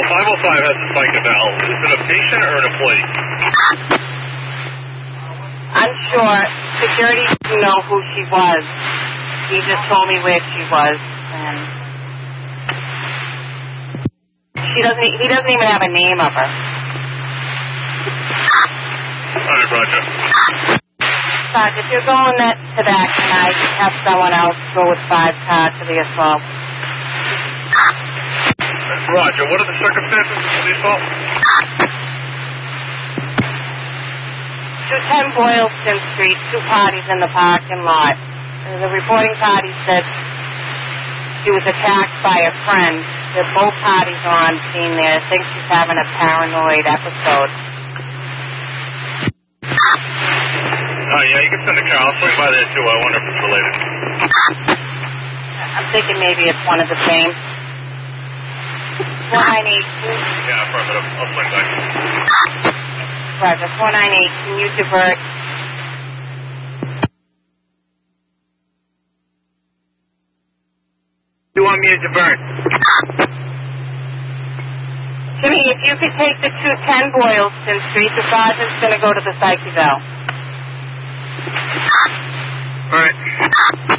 505 has a psych eval. Is it a patient or an employee? Unsure. Security didn't know who she was. He just told me where she was, and he doesn't even have a name of her. All right, Roger. If you're going to that tonight, have someone else go with 5 cars to the assault. Roger. What are the circumstances of the assault? 210 Boylston Street, 2 parties in the parking lot. The reporting party said she was attacked by a friend. Both parties are on scene there. I think she's having a paranoid episode. Yeah, you can send a car. I'll swing by there, too. I wonder if it's related. I'm thinking maybe it's one of the same. 498. Yeah, affirmative. I'll swing by. Roger, 498. Can you divert? You want me to divert? Jimmy, if you could take the 210 Boylston Street, the sergeant's going to go to the psych eval. All right.